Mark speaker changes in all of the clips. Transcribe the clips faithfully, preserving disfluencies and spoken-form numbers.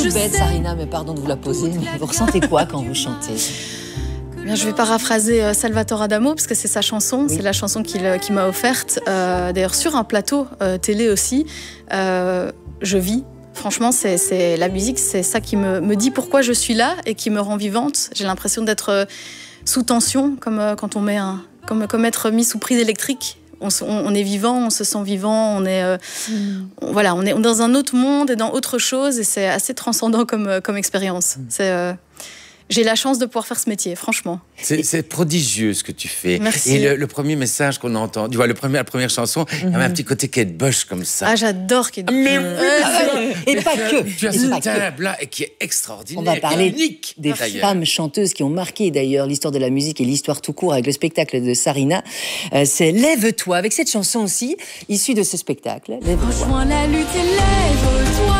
Speaker 1: tout bête, Sarina, mais pardon de vous la poser. Mais vous ressentez quoi quand vous chantez?
Speaker 2: Bien, je vais paraphraser euh, Salvatore Adamo, parce que c'est sa chanson, oui. C'est la chanson qu'il euh, qu'il m'a offerte. Euh, D'ailleurs, sur un plateau euh, télé aussi, euh, je vis. Franchement, c'est, c'est, la musique, c'est ça qui me, me dit pourquoi je suis là et qui me rend vivante. J'ai l'impression d'être euh, sous tension, comme euh, quand on met un, comme, comme être mis sous prise électrique. On, on, on est vivant, on se sent vivant, on est, euh, mm. on, voilà, on est dans un autre monde et dans autre chose, et c'est assez transcendant comme, comme expérience. Mm. C'est... Euh, J'ai la chance de pouvoir faire ce métier, franchement.
Speaker 3: C'est, c'est prodigieux ce que tu fais.
Speaker 2: Merci.
Speaker 3: Et le, le premier message qu'on a entendu, tu vois, le premier, la première chanson, mm-hmm. il y avait un petit côté Kate Bush comme ça.
Speaker 2: Ah, j'adore Kate Bush.
Speaker 1: Mais oui, euh, et pas que.
Speaker 3: Tu as ce timbre-là qui est extraordinaire.
Speaker 1: On va parler
Speaker 3: unique,
Speaker 1: des femmes chanteuses qui ont marqué d'ailleurs l'histoire de la musique et l'histoire tout court avec le spectacle de Sarina. Euh, c'est Lève-toi, avec cette chanson aussi, issue de ce spectacle. Lève-toi.
Speaker 4: Rejoins la lutte et lève-toi.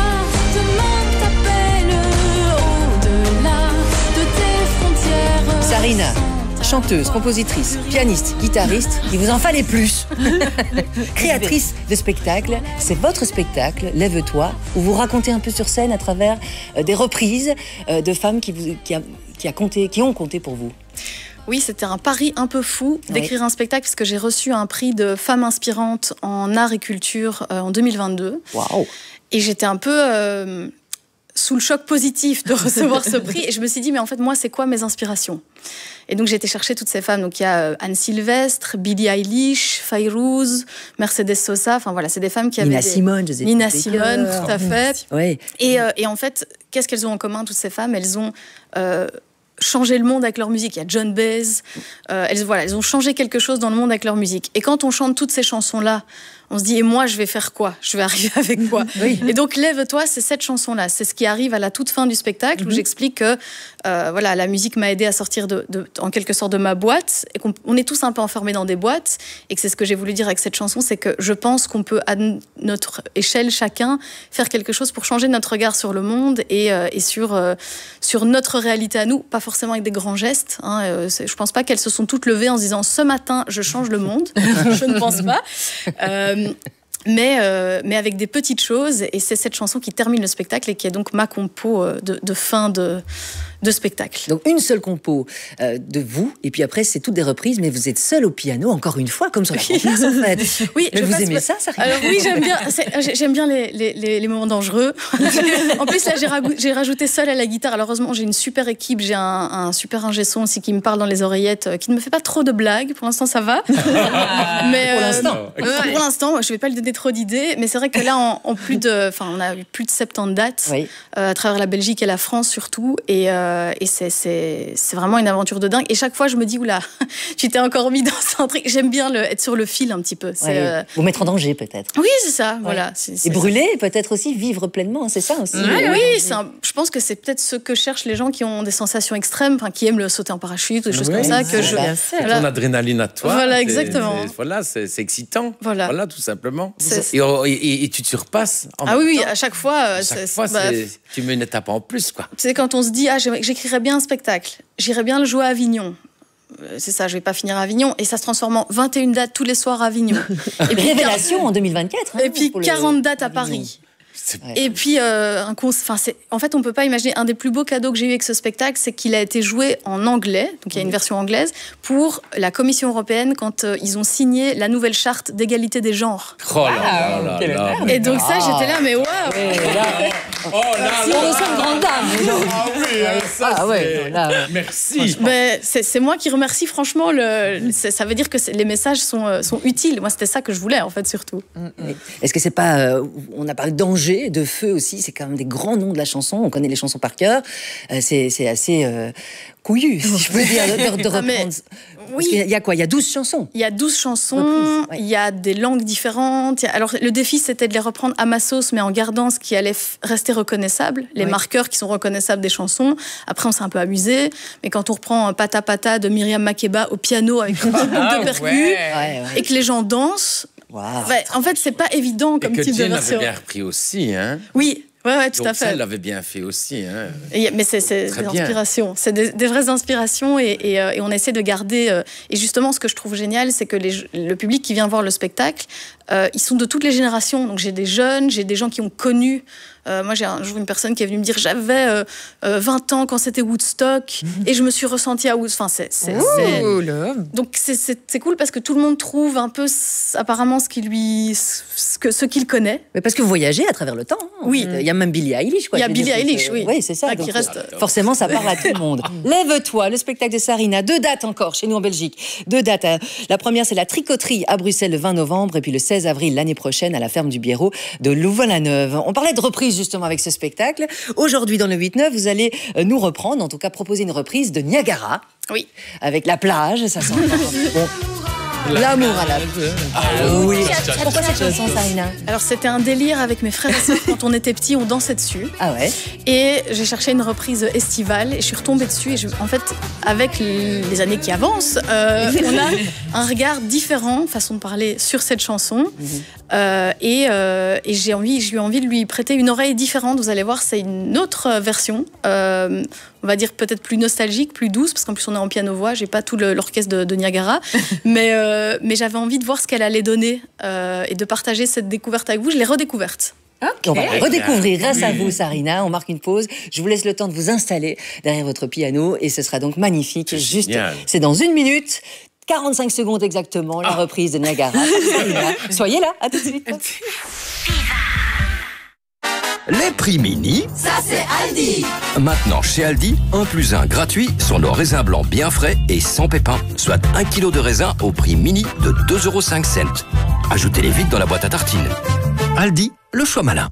Speaker 1: Sarina, chanteuse, compositrice, pianiste, guitariste, il vous en fallait plus. Créatrice de spectacle, c'est votre spectacle, Lève-toi, où vous racontez un peu sur scène à travers euh, des reprises euh, de femmes qui, vous, qui, a, qui, a compté, qui ont compté pour vous.
Speaker 2: Oui, c'était un pari un peu fou d'écrire oui. un spectacle, parce que j'ai reçu un prix de femme inspirante en art et culture euh, en deux mille vingt-deux.
Speaker 1: Waouh!
Speaker 2: Et j'étais un peu... Euh, sous le choc positif de recevoir ce prix, et je me suis dit, mais en fait, moi, c'est quoi mes inspirations? Et donc, j'ai été chercher toutes ces femmes. Donc, il y a Anne Sylvestre, Billie Eilish, Fayrouz, Mercedes Sosa. Enfin, voilà, c'est des femmes qui avaient...
Speaker 1: Nina
Speaker 2: des...
Speaker 1: Simone, je sais
Speaker 2: Nina Simone, tout à fait.
Speaker 1: Oui.
Speaker 2: Et, euh, et en fait, qu'est-ce qu'elles ont en commun, toutes ces femmes? Elles ont... Euh, changer le monde avec leur musique. Il y a John Baez. Euh, elles, voilà, elles ont changé quelque chose dans le monde avec leur musique. Et quand on chante toutes ces chansons-là, on se dit, et moi, je vais faire quoi? Je vais arriver avec quoi? Oui. Et donc, Lève-toi, c'est cette chanson-là. C'est ce qui arrive à la toute fin du spectacle, mm-hmm. où j'explique que euh, voilà, la musique m'a aidé à sortir de, de, en quelque sorte de ma boîte, et qu'on on est tous un peu enfermés dans des boîtes, et que c'est ce que j'ai voulu dire avec cette chanson, c'est que je pense qu'on peut, à notre échelle, chacun, faire quelque chose pour changer notre regard sur le monde et, euh, et sur, euh, sur notre réalité à nous, pas forcément avec des grands gestes. Hein, euh, je pense pas qu'elles se sont toutes levées en se disant, ce matin, je change le monde. Je ne pense pas. Euh, Mais, euh, mais avec des petites choses, et c'est cette chanson qui termine le spectacle et qui est donc ma compo de, de fin de, de spectacle.
Speaker 1: Donc une seule compo euh, de vous, et puis après c'est toutes des reprises, mais vous êtes seule au piano, encore une fois, comme sur la place en fait.
Speaker 2: Oui,
Speaker 1: mais
Speaker 2: je
Speaker 1: vous
Speaker 2: passe...
Speaker 1: aimez ça, ça
Speaker 2: Alors oui, j'aime bien, j'aime bien les, les, les, les moments dangereux. En plus là, j'ai, ragou... j'ai rajouté seule à la guitare. Alors heureusement, j'ai une super équipe, j'ai un, un super ingé son aussi qui me parle dans les oreillettes, qui ne me fait pas trop de blagues. Pour l'instant, ça va.
Speaker 1: Mais pour euh, l'instant,
Speaker 2: euh, pour l'instant, je vais pas lui donner trop d'idées, mais c'est vrai que là, en, en plus de, enfin, on a eu plus de soixante-dix dates oui. euh, à travers la Belgique et la France surtout, et, euh, et c'est, c'est, c'est vraiment une aventure de dingue. Et chaque fois, je me dis, oula, tu t'es encore mis dans un truc. J'aime bien le, être sur le fil un petit peu. C'est,
Speaker 1: ouais, euh... Vous mettre en danger peut-être.
Speaker 2: Oui, c'est ça. Ouais. Voilà.
Speaker 1: C'est, c'est et brûler, ça. Peut-être aussi vivre pleinement, c'est ça aussi.
Speaker 2: Ouais, euh, oui, c'est un, je pense que c'est peut-être ce que cherchent les gens qui ont des sensations extrêmes, qui aiment le sauter en parachute, des choses oui, comme ça. Que je,
Speaker 3: voilà. Ton adrénaline à toi.
Speaker 2: Voilà, exactement.
Speaker 3: C'est, c'est, voilà, c'est, c'est excitant.
Speaker 2: Voilà.
Speaker 3: Voilà, tout simplement.
Speaker 2: C'est...
Speaker 3: Et, et, et tu te surpasses. En
Speaker 2: ah oui, oui,
Speaker 3: temps.
Speaker 2: à chaque fois.
Speaker 3: À chaque fois, bah, tu mets une étape en plus, quoi.
Speaker 2: C'est quand on se dit, ah, j'écrirais bien un spectacle, j'irais bien le jouer à Avignon. C'est ça, je vais pas finir à Avignon. Et ça se transforme en vingt et une dates tous les soirs à Avignon.
Speaker 1: Et puis révélation en deux mille vingt-quatre.
Speaker 2: Hein, et puis quarante dates à Paris. Ouais. Et puis, euh, un cons... enfin, c'est... en fait, on ne peut pas imaginer. Un des plus beaux cadeaux que j'ai eu avec ce spectacle, c'est qu'il a été joué en anglais, donc il y a une version anglaise, pour la Commission européenne quand euh, ils ont signé la nouvelle charte d'égalité des genres.
Speaker 3: Oh là là là là.
Speaker 2: Et donc ça, j'étais là, mais waouh.
Speaker 1: Oh là là. On ressent une grande dame.
Speaker 3: Ah oui, ça ah, ouais, là, merci.
Speaker 2: Ben, c'est, c'est moi qui remercie franchement. Le... Ça veut dire que les messages sont, euh, sont utiles. Moi, c'était ça que je voulais, en fait, surtout.
Speaker 1: Mm-hmm. Est-ce que c'est pas... Euh, on a parlé de danger, de feu aussi, c'est quand même des grands noms de la chanson, on connaît les chansons par cœur, euh, c'est, c'est assez euh, couillu, si je peux dire, de, de reprendre. Mais, oui. Il y a quoi? Il y a douze chansons.
Speaker 2: Il y a douze chansons, reprises, ouais. Il y a des langues différentes. Alors, le défi, c'était de les reprendre à ma sauce, mais en gardant ce qui allait f- rester reconnaissable, les oui. marqueurs qui sont reconnaissables des chansons. Après, on s'est un peu amusé, mais quand on reprend Pata Pata de Myriam Makeba au piano avec une petite boucle de percus, ouais. Ouais, ouais. Et que les gens dansent, wow. Ouais, en fait, c'est pas évident comme type de version.
Speaker 3: Et que Jen avait bien repris aussi, hein.
Speaker 2: Oui. Ouais, ouais, tout
Speaker 3: donc
Speaker 2: à fait.
Speaker 3: Elle l'avait bien fait aussi. Hein.
Speaker 2: Et, mais c'est, c'est des inspirations. C'est des, des vraies inspirations et, et, euh, et on essaie de garder... Euh, et justement, ce que je trouve génial, c'est que les, le public qui vient voir le spectacle, euh, ils sont de toutes les générations. Donc j'ai des jeunes, j'ai des gens qui ont connu Euh, moi, j'ai un jour une personne qui est venue me dire j'avais euh, euh, vingt ans quand c'était Woodstock et je me suis ressentie à Woodstock. Enfin, c'est, c'est, c'est... Donc, c'est, c'est, c'est cool parce que tout le monde trouve un peu apparemment ce, qui lui, ce, que, ce qu'il connaît.
Speaker 1: Mais parce que vous voyagez à travers le temps. Hein.
Speaker 2: Oui.
Speaker 1: Il y a même Billie Eilish. Quoi,
Speaker 2: Il y a Billie Eilish, oui.
Speaker 1: Oui, c'est ça.
Speaker 2: Ah,
Speaker 1: donc,
Speaker 2: qui reste...
Speaker 1: Forcément, ça parle à tout le monde. Lève-toi, le spectacle de Sarina. Deux dates encore chez nous en Belgique. Deux dates. La première, c'est la Tricoterie à Bruxelles le vingt novembre et puis le seize avril l'année prochaine à la ferme du Biérot de Louvain-la-Neuve. On parlait de reprise justement avec ce spectacle. Aujourd'hui, dans le huit neuf, vous allez nous reprendre, en tout cas proposer une reprise de Niagara.
Speaker 2: Oui.
Speaker 1: Avec la plage, ça sent bon. L'amour à la ah, oui. Pourquoi cette chanson, Sarina?
Speaker 2: Alors, c'était un délire avec mes frères et sœurs. Quand on était petits, on dansait dessus.
Speaker 1: Ah ouais.
Speaker 2: Et j'ai cherché une reprise estivale et je suis retombée dessus. Et je, en fait, avec les années qui avancent, euh, on a un regard différent, façon de parler, sur cette chanson. Mm-hmm. Euh, et euh, et j'ai, envie, j'ai eu envie de lui prêter une oreille différente. Vous allez voir, c'est une autre version. Euh, on va dire peut-être plus nostalgique, plus douce, parce qu'en plus on est en piano-voix, j'ai pas tout le, l'orchestre de, de Niagara, mais, euh, mais j'avais envie de voir ce qu'elle allait donner euh, et de partager cette découverte avec vous. Je l'ai redécouverte.
Speaker 1: Okay. On va la redécouvrir grâce à vous, Sarina. On marque une pause. Je vous laisse le temps de vous installer derrière votre piano et ce sera donc magnifique. C'est Juste, génial. C'est dans une minute. quarante-cinq secondes exactement, la reprise de Niagara. Sarina, soyez là, à tout de suite.
Speaker 5: Les prix mini,
Speaker 4: ça c'est Aldi.
Speaker 5: Maintenant chez Aldi, un plus un gratuit sur nos raisins blancs bien frais et sans pépins, soit un kilo de raisin au prix mini de deux euros cinq. Ajoutez-les vite dans la boîte à tartines. Aldi, le choix malin.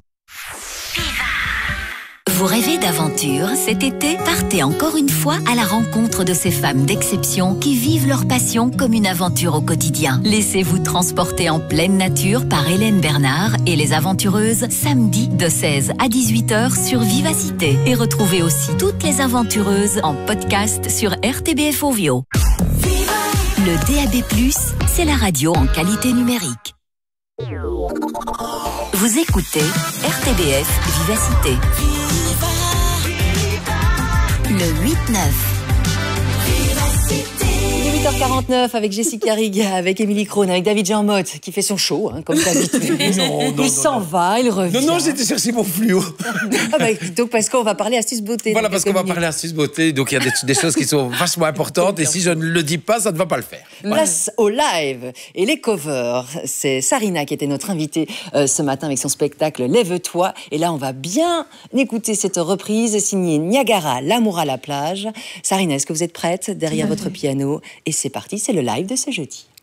Speaker 6: Vous rêvez d'aventure cet été? Partez encore une fois à la rencontre de ces femmes d'exception qui vivent leur passion comme une aventure au quotidien. Laissez-vous transporter en pleine nature par Hélène Bernard et les aventureuses samedi de seize à dix-huit heures sur Vivacité. Et retrouvez aussi toutes les aventureuses en podcast sur R T B F Ovio. Le D A B plus, c'est la radio en qualité numérique. Vous écoutez R T B F Vivacité. Le huit neuf.
Speaker 1: huit heures quarante-neuf avec Jessica Riga, avec Émilie Krohn, avec David Jean Motte qui fait son show, hein, comme d'habitude.
Speaker 3: Non, non,
Speaker 1: il s'en va, il revient.
Speaker 3: Non, non, j'étais cherché mon fluo.
Speaker 1: Ah bah, donc parce qu'on va parler astuce beauté.
Speaker 3: Voilà, parce qu'on va parler astuce beauté. Donc il y a des, des choses qui sont vachement importantes. Et si je ne le dis pas, ça ne va pas le faire.
Speaker 1: Place au live et les covers. C'est Sarina qui était notre invitée euh, ce matin avec son spectacle Lève-toi. Et là, on va bien écouter cette reprise signée Niagara, l'amour à la plage. Sarina, est-ce que vous êtes prête derrière votre piano? Et c'est parti, c'est le live de ce jeudi.